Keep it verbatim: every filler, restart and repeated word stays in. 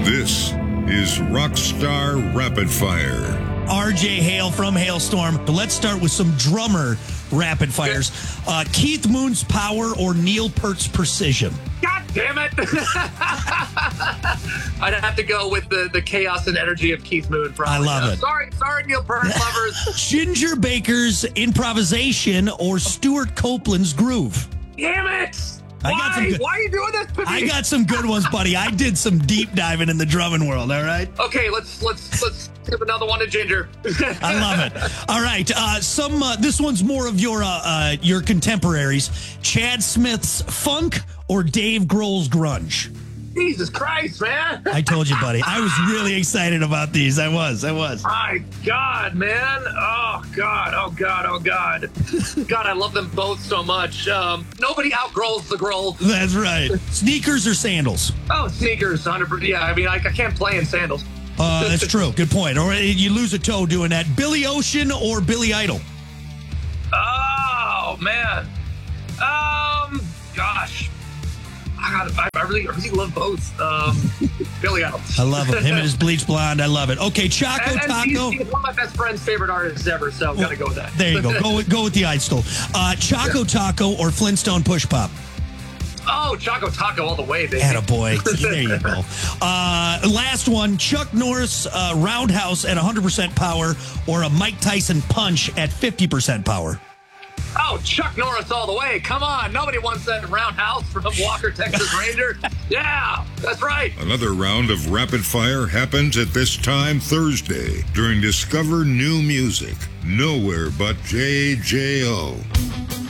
This is Rockstar Rapid Fire. R J Hale from Hailstorm. But let's start with some drummer rapid fires. Uh, Keith Moon's Power or Neil Peart's Precision? God damn it. I'd have to go with the, the chaos and energy of Keith Moon. Probably. I love Uh, it. Sorry, sorry, Neil Peart lovers. Ginger Baker's Improvisation or Stuart Copeland's Groove? Damn it. I Why? got some good- Why are you doing this to me? I got some good ones, buddy. I did some deep diving in the drumming world, all right? Okay, let's let's let's give another one to Ginger. I love it. All right, uh, some. Uh, this one's more of your uh, uh, your contemporaries. Chad Smith's Funk or Dave Grohl's Grunge? Jesus Christ, man. I told you, buddy. I was really excited about these. I was. I was. My God, man. Oh, God. Oh, God. Oh, God. God, I love them both so much. Um, nobody outgrows the Grohl. That's right. Sneakers or sandals? Oh, sneakers, one hundred percent. Yeah, I mean, I, I can't play in sandals. Uh, that's true. Good point. Or you lose a toe doing that. Billy Ocean or Billy Idol? Oh, man. Um, gosh. I, got, I, really, I really love both. Um, Billy Idol. I love him. Him and his bleach blonde. I love it. Okay, Choco And, and Taco. he's, he's one of my best friend's favorite artists ever, so I've got to go with that. There you go. Go with, go with the Idol. Uh, Choco Taco or Flintstone Push Pop? Oh, Choco Taco all the way, baby. Attaboy. There you go. Uh, last one, Chuck Norris uh, Roundhouse at one hundred percent power or a Mike Tyson Punch at fifty percent power? Oh, Chuck Norris all the way. Come on. Nobody wants that roundhouse from Walker, Texas Ranger. Yeah, that's right. Another round of Rapid Fire happens at this time Thursday during Discover New Music. Nowhere but J J O.